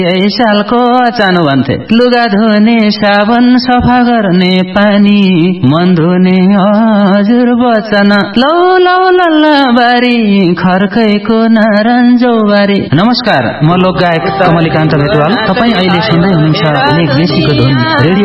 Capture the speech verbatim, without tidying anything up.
यही सालको अचानो भन्थे लुगा धुने साबन सफा गर्ने पानी मन धुने हजुर बचन लौ लौ लल्ला बारी खर्कैको नारायणजौ बारी। नमस्कार, म लोक गायक कमलिकान्त भेटवाल। तपाईँ अहिले सुन्दै हुनुहुन्छ लेख बेसीको धुन रेडियो